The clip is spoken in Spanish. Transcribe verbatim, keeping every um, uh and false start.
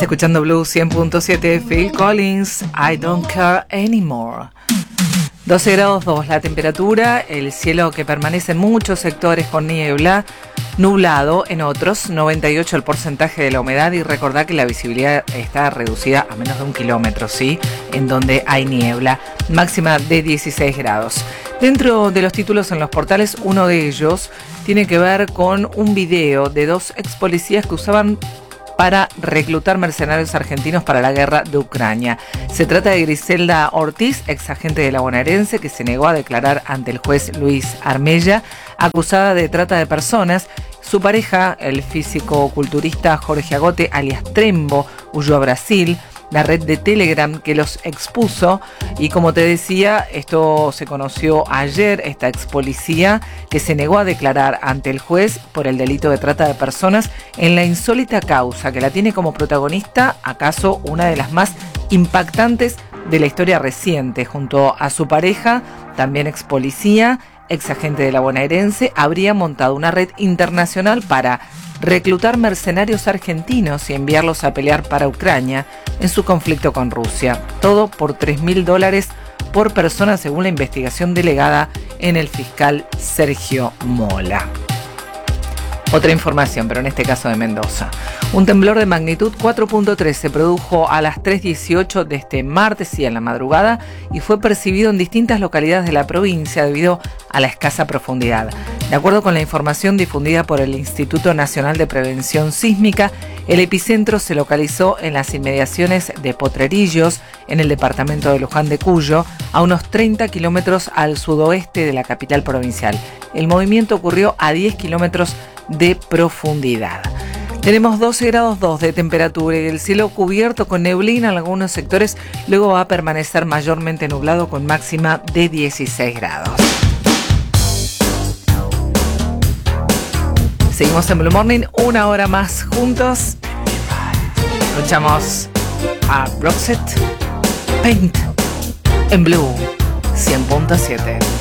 escuchando Blue cien punto siete, Phil Collins, I Don't Care Anymore. doce grados dos la temperatura, el cielo que permanece en muchos sectores con niebla, nublado en otros, noventa y ocho el porcentaje de la humedad, y recordad que la visibilidad está reducida a menos de un kilómetro, ¿sí? En donde hay niebla, máxima de dieciséis grados. Dentro de los títulos en los portales, uno de ellos tiene que ver con un video de dos ex policías que usaban para reclutar mercenarios argentinos para la guerra de Ucrania. Se trata de Griselda Ortiz, ex agente de la bonaerense, que se negó a declarar ante el juez Luis Armella, acusada de trata de personas. Su pareja, el físico-culturista Jorge Agote, alias Trembo, huyó a Brasil. La red de Telegram que los expuso, y como te decía, esto se conoció ayer, esta ex policía que se negó a declarar ante el juez por el delito de trata de personas en la insólita causa que la tiene como protagonista, acaso una de las más impactantes de la historia reciente. Junto a su pareja, también ex policía, ex agente de la bonaerense, habría montado una red internacional para reclutar mercenarios argentinos y enviarlos a pelear para Ucrania en su conflicto con Rusia. Todo por tres mil dólares por persona, según la investigación delegada en el fiscal Sergio Mola. Otra información, pero en este caso de Mendoza. Un temblor de magnitud cuatro punto tres se produjo a las tres dieciocho de este martes y en la madrugada, y fue percibido en distintas localidades de la provincia debido a la escasa profundidad. De acuerdo con la información difundida por el Instituto Nacional de Prevención Sísmica, el epicentro se localizó en las inmediaciones de Potrerillos, en el departamento de Luján de Cuyo, a unos treinta kilómetros al sudoeste de la capital provincial. El movimiento ocurrió a diez kilómetros de profundidad. Tenemos doce grados dos de temperatura y el cielo cubierto con neblina en algunos sectores. Luego va a permanecer mayormente nublado con máxima de dieciséis grados. Seguimos en Blue Morning, una hora más juntos. Escuchamos a Roxette, Paint en Blue cien punto siete.